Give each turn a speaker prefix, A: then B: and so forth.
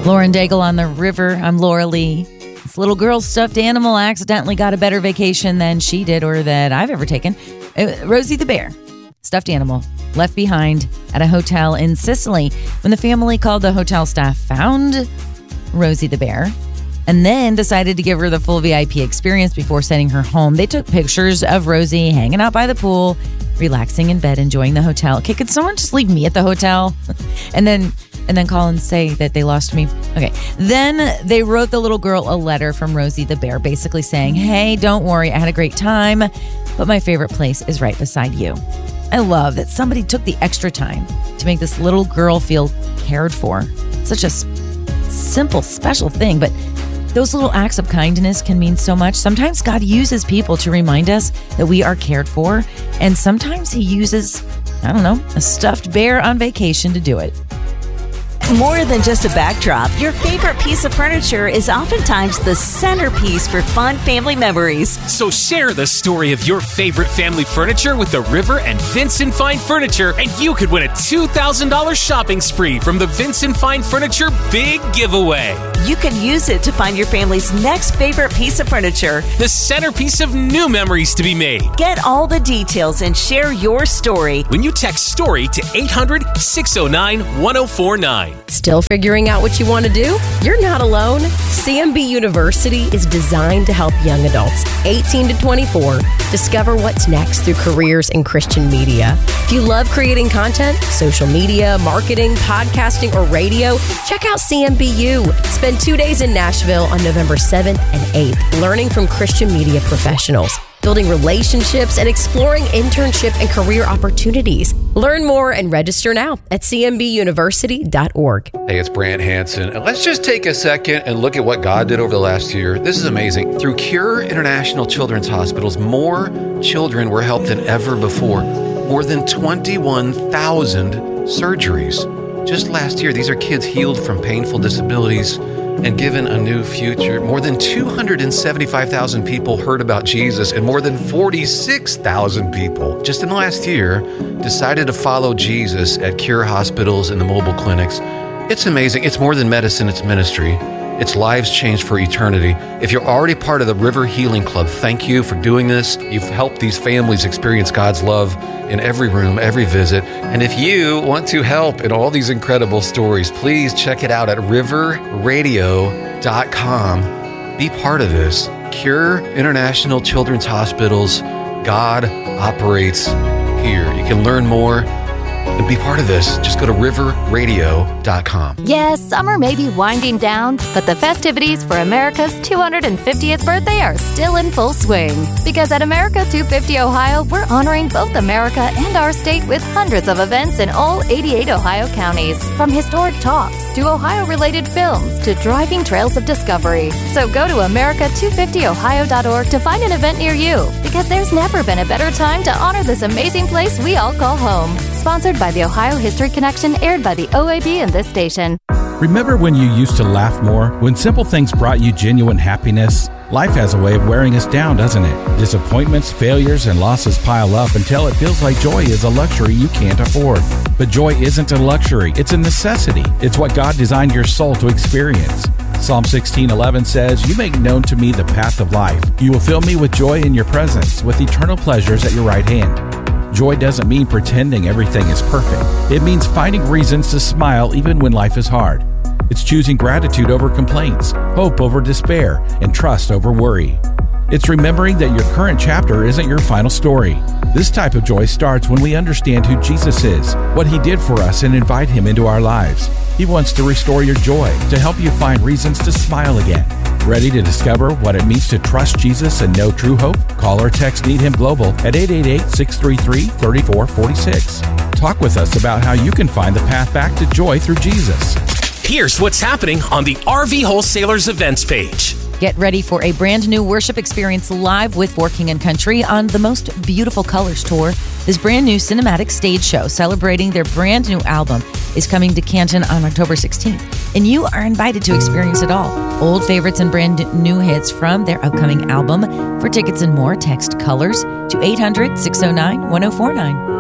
A: Lauren Daigle on the river. I'm Laura Lee. This little girl's stuffed animal accidentally got a better vacation than she did or that I've ever taken. Rosie the bear, stuffed animal, left behind at a hotel in Sicily. When the family called, the hotel staff found Rosie the bear and then decided to give her the full VIP experience before sending her home. They took pictures of Rosie hanging out by the pool, relaxing in bed, enjoying the hotel. Okay, could someone just leave me at the hotel? and then call and say that they lost me? Okay. Then they wrote the little girl a letter from Rosie the bear, basically saying, hey, don't worry, I had a great time, but my favorite place is right beside you. I love that somebody took the extra time to make this little girl feel cared for. Such a simple, special thing, but those little acts of kindness can mean so much. Sometimes God uses people to remind us that we are cared for, and sometimes he uses, a stuffed bear on vacation to do it.
B: More than just a backdrop, your favorite piece of furniture is oftentimes the centerpiece for fun family memories.
C: So share the story of your favorite family furniture with the River and Vincent Fine Furniture, and you could win a $2,000 shopping spree from the Vincent Fine Furniture Big Giveaway.
B: You can use it to find your family's next favorite piece of furniture,
C: the centerpiece of new memories to be made.
B: Get all the details and share your story
C: when you text STORY to 800-609-1049.
D: Still figuring out what you want to do? You're not alone. CMB University is designed to help young adults 18 to 24 discover what's next through careers in Christian media. If you love creating content, social media, marketing, podcasting, or radio, check out CMBU. Spend 2 days in Nashville on November 7th and 8th, learning from Christian media professionals, building relationships, and exploring internship and career opportunities. Learn more and register now at cmbuniversity.org.
E: Hey, it's Brant Hansen. And let's just take a second and look at what God did over the last year. This is amazing. Through Cure International Children's Hospitals, more children were helped than ever before. More than 21,000 surgeries. Just last year, these are kids healed from painful disabilities and given a new future. More than 275,000 people heard about Jesus, and more than 46,000 people just in the last year decided to follow Jesus at Cure hospitals and the mobile clinics. It's amazing. It's more than medicine, it's ministry. It's lives changed for eternity. If you're already part of the River Healing Club, thank you for doing this. You've helped these families experience God's love in every room, every visit. And if you want to help in all these incredible stories, please check it out at riverradio.com. Be part of this. Cure International Children's Hospitals. God operates here. You can learn more and be part of this. Just go to riverradio.com.
F: Yes, summer may be winding down, but the festivities for America's 250th birthday are still in full swing. Because at America 250 Ohio, we're honoring both America and our state with hundreds of events in all 88 Ohio counties. From historic talks to Ohio-related films to driving trails of discovery. So go to America250Ohio.org to find an event near you. Because there's never been a better time to honor this amazing place we all call home. Sponsored by the Ohio History Connection, aired by the OAB and this station.
G: Remember when you used to laugh more? When simple things brought you genuine happiness? Life has a way of wearing us down, doesn't it? Disappointments, failures, and losses pile up until it feels like joy is a luxury you can't afford. But joy isn't a luxury, it's a necessity. It's what God designed your soul to experience. Psalm 16:11 says, "You make known to me the path of life. You will fill me with joy in your presence, with eternal pleasures at your right hand." Joy doesn't mean pretending everything is perfect. It means finding reasons to smile even when life is hard. It's choosing gratitude over complaints, hope over despair, and trust over worry. It's remembering that your current chapter isn't your final story. This type of joy starts when we understand who Jesus is, what he did for us, and invite him into our lives. He wants to restore your joy, to help you find reasons to smile again. Ready to discover what it means to trust Jesus and know true hope? Call or text Need Him Global at 888-633-3446. Talk with us about how you can find the path back to joy through Jesus.
C: Here's what's happening on the RV Wholesalers events page.
A: Get ready for a brand new worship experience live with For King and Country on the Most Beautiful Colors Tour. This brand new cinematic stage show celebrating their brand new album is coming to Canton on October 16th. And you are invited to experience it all. Old favorites and brand new hits from their upcoming album. For tickets and more, text COLORS to 800-609-1049.